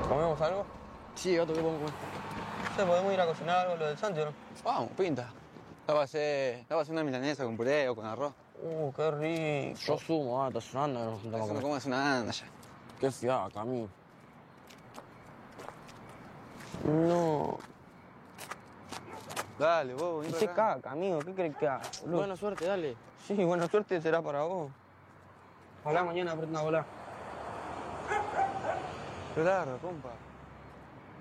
¿Comemos algo? Sí, gato, ¿qué podemos comer? Sí, podemos ir a cocinar algo lo del Santi, ¿o no? Vamos, pinta. La va a hacer una milanesa con puré o con arroz. Qué rico. Yo sumo, está sonando, nos juntamos a Eso no comer. comes una anda ya. Qué fiaca, Camilo. No. Dale, vos, vení Se para acá. caca, amigo. ¿Qué crees que haga, boludo? Buena suerte, dale. Sí, buena suerte será para vos. Ojalá mañana aprenda a volar. Claro, compa.